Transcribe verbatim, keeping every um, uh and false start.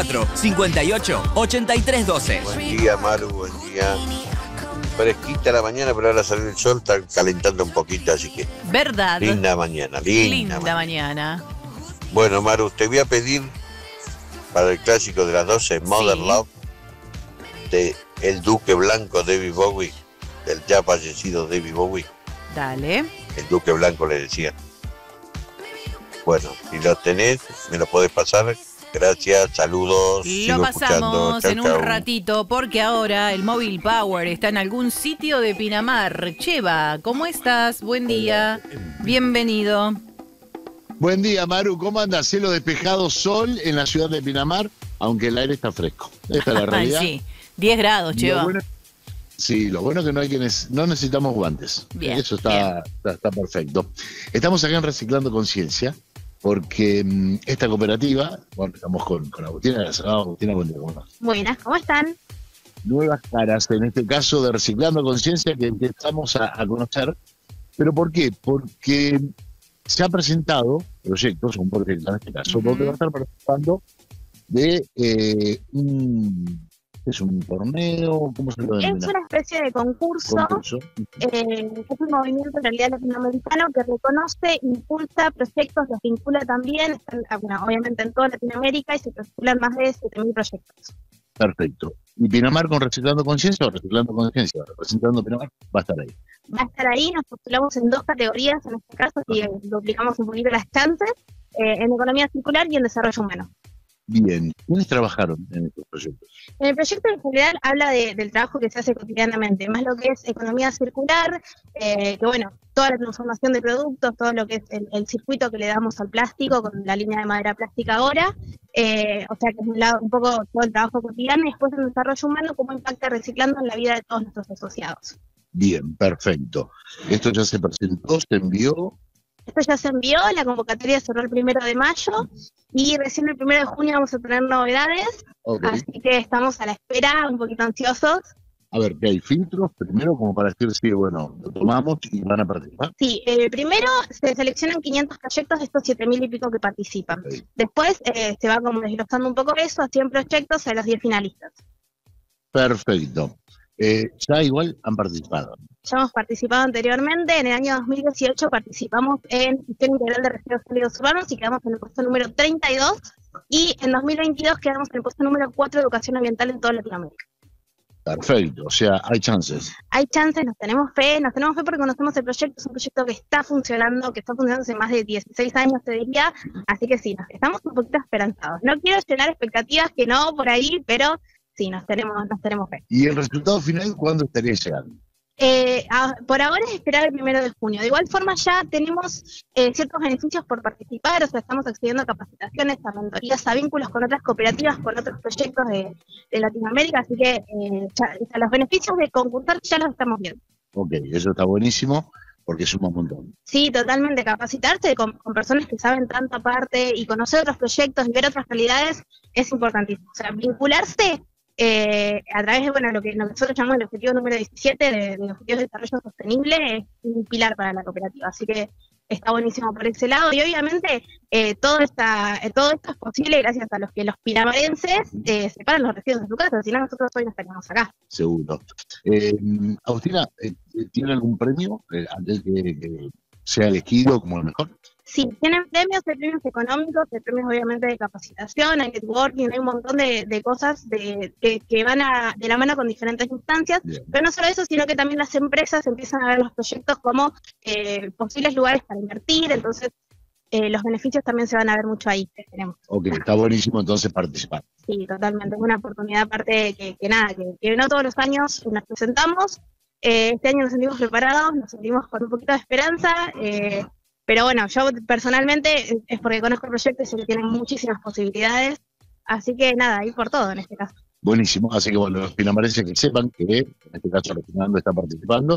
cincuenta y ocho, ochenta y tres doce. Buen día, Maru, buen día. Fresquita la mañana, pero ahora salió el sol, está calentando un poquito, así que... ¿Verdad? Linda mañana, linda, Linda mañana. mañana. Bueno, Maru, te voy a pedir para el clásico de las doce, Modern Sí. Love, de El Duque Blanco, David Bowie, del ya fallecido David Bowie. Dale. El Duque Blanco le decía. Bueno, si lo tenés, me lo podés pasar. Gracias, saludos. Lo sigo escuchando. pasamos Chau, en un chau. ratito porque ahora el Móvil Power está en algún sitio de Pinamar. Cheva, ¿cómo estás? Buen día. Bienvenido. Buen día, Maru. ¿Cómo anda? Cielo despejado, sol en la ciudad de Pinamar, aunque el aire está fresco. Esta es la realidad. Sí, diez grados, Lo Cheva. bueno- sí, lo bueno es que no hay quienes, no necesitamos guantes. Bien, Eso está, bien. está, está perfecto. Estamos acá en Reciclando Conciencia, porque mm, esta cooperativa, bueno, estamos con, con Agustina, la saludamos. Agustina, buen día, ¿cómo estás? Buenas, ¿cómo están? Nuevas caras, en este caso de Reciclando Conciencia, que empezamos a, a conocer. ¿Pero por qué? Porque se han presentado proyectos, un proyecto en este caso, Ujú. donde va a estar participando de eh, un, es un torneo, ¿cómo se lo Es denomina? una especie de concurso, Concurso. eh, es un movimiento en realidad latinoamericano que reconoce, impulsa proyectos, los vincula también, están, ah, bueno, obviamente en toda Latinoamérica y se postulan más de siete mil proyectos. Perfecto. ¿Y Pinamar con Reciclando Conciencia o Reciclando Conciencia? Representando Pinamar, va a estar ahí. Va a estar ahí, nos postulamos en dos categorías, en este caso, si duplicamos un poquito las chances, eh, en economía circular y en desarrollo humano. Bien. ¿Quiénes trabajaron en estos proyectos? En el proyecto en general habla de- del trabajo que se hace cotidianamente, más lo que es economía circular, eh, que bueno, toda la transformación de productos, todo lo que es el, el circuito que le damos al plástico con la línea de madera plástica ahora, eh, o sea que es un, lado, un poco todo el trabajo cotidiano y después en el desarrollo humano, cómo impacta reciclando en la vida de todos nuestros asociados. Bien, perfecto. Esto ya se presentó, se envió. Esto ya se envió, la convocatoria cerró el primero de mayo y recién el primero de junio vamos a tener novedades, Ok. así que estamos a la espera, un poquito ansiosos. A ver, que hay filtros, primero como para decir, sí, bueno, lo tomamos y van a participar. Sí, eh, primero se seleccionan quinientos proyectos de estos siete mil y pico que participan. Ok. Después eh, se va como desglosando un poco eso a cien proyectos a los diez finalistas. Perfecto. Eh, ya igual han participado. Ya hemos participado anteriormente, en el año dos mil dieciocho participamos en Gestión Integral de Residuos Sólidos Urbanos y quedamos en el puesto número treinta y dos, y en dos mil veintidós quedamos en el puesto número cuatro de Educación Ambiental en toda Latinoamérica. Perfecto, o sea, hay chances. Hay chances, nos tenemos fe, nos tenemos fe porque conocemos el proyecto, es un proyecto que está funcionando, que está funcionando hace más de dieciséis años, te diría, así que sí, nos, estamos un poquito esperanzados. No quiero llenar expectativas que no por ahí, pero sí, nos tenemos, nos tenemos fe. ¿Y el resultado final cuándo estaría llegando? Eh, a- por ahora es esperar el primero de junio. De igual forma ya tenemos eh, ciertos beneficios por participar, o sea, estamos accediendo a capacitaciones, a mentorías, a vínculos con otras cooperativas, con otros proyectos de, de Latinoamérica, así que eh, ya- o sea, los beneficios de concursar ya los estamos viendo. Ok, eso está buenísimo porque suma un montón. Sí, totalmente, capacitarse con, con personas que saben tanta parte y conocer otros proyectos y ver otras realidades es importantísimo. O sea, vincularse eh, a través de bueno, lo, que, lo que nosotros llamamos el objetivo número diecisiete de, de Objetivos de Desarrollo Sostenible es un pilar para la cooperativa. Así que está buenísimo por ese lado y obviamente eh, todo, esta, eh, todo esto es posible gracias a los que los pinamarenses eh, separan los residuos de su casa, si no nosotros hoy no estaríamos acá. Seguro. Eh, Agustina, eh, ¿tiene algún premio eh, antes de que sea elegido como el mejor? Sí, tienen premios, hay premios económicos, hay premios obviamente de capacitación, hay networking, hay un montón de, de cosas de, que, que van a, de la mano con diferentes instancias, Bien. pero no solo eso, sino que también las empresas empiezan a ver los proyectos como eh, posibles lugares para invertir, entonces eh, los beneficios también se van a ver mucho ahí, esperemos. Ok, está buenísimo entonces participar. Sí, totalmente, es una oportunidad aparte que, que nada, que, que no todos los años nos presentamos, eh, este año nos sentimos preparados, nos sentimos con un poquito de esperanza, eh, pero bueno, yo personalmente es porque conozco el proyecto y sé que tienen muchísimas posibilidades, así que nada, ir por todo en este caso. Buenísimo, así que bueno, los pinamarenses que sepan que en este caso Refinando está participando